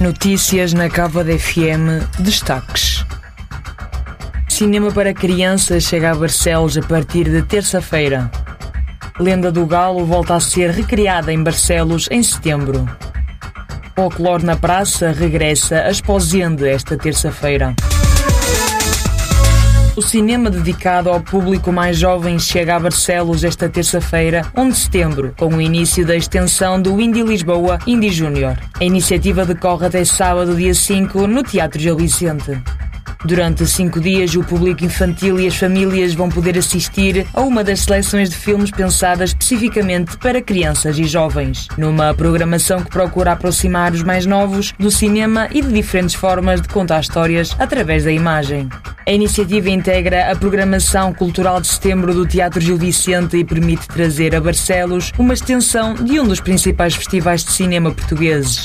Notícias na Cávado FM. Destaques. Cinema para crianças chega a Barcelos a partir de terça-feira. Lenda do Galo volta a ser recriada em Barcelos em setembro. Folclore na Praça regressa a Esposende esta terça-feira. O cinema dedicado ao público mais jovem chega a Barcelos esta terça-feira, 1 de setembro, com o início da extensão do Indie Lisboa Indie Júnior. A iniciativa decorre até sábado, dia 5, no Teatro Gil Vicente. Durante 5 dias, o público infantil e as famílias vão poder assistir a uma das seleções de filmes pensadas especificamente para crianças e jovens, numa programação que procura aproximar os mais novos do cinema e de diferentes formas de contar histórias através da imagem. A iniciativa integra a programação cultural de setembro do Teatro Gil Vicente e permite trazer a Barcelos uma extensão de um dos principais festivais de cinema portugueses.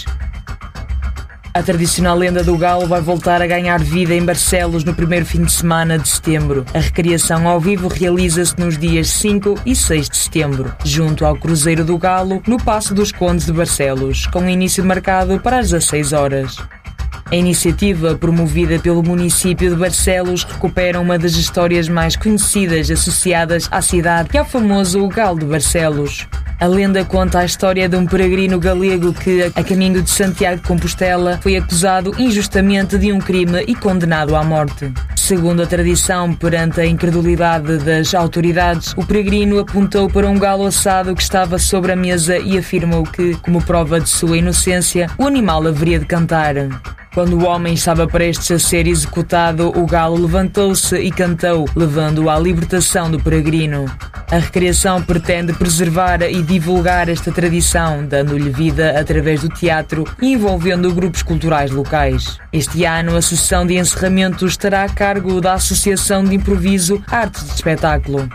A tradicional Lenda do Galo vai voltar a ganhar vida em Barcelos no primeiro fim de semana de setembro. A recriação ao vivo realiza-se nos dias 5 e 6 de setembro, junto ao Cruzeiro do Galo, no Paço dos Condes de Barcelos, com início marcado para as 16 horas. A iniciativa, promovida pelo município de Barcelos, recupera uma das histórias mais conhecidas associadas à cidade e ao famoso Galo de Barcelos. A lenda conta a história de um peregrino galego que, a caminho de Santiago de Compostela, foi acusado injustamente de um crime e condenado à morte. Segundo a tradição, perante a incredulidade das autoridades, o peregrino apontou para um galo assado que estava sobre a mesa e afirmou que, como prova de sua inocência, o animal haveria de cantar. Quando o homem estava prestes a ser executado, o galo levantou-se e cantou, levando-o à libertação do peregrino. A recriação pretende preservar e divulgar esta tradição, dando-lhe vida através do teatro e envolvendo grupos culturais locais. Este ano, a sessão de encerramento estará a cargo da Associação de Improviso Artes de Espetáculo.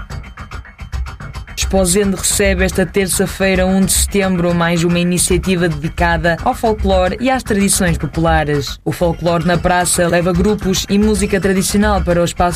Esposende recebe esta terça-feira, 1 de setembro, mais uma iniciativa dedicada ao folclore e às tradições populares. O Folclore na Praça leva grupos e música tradicional para o espaço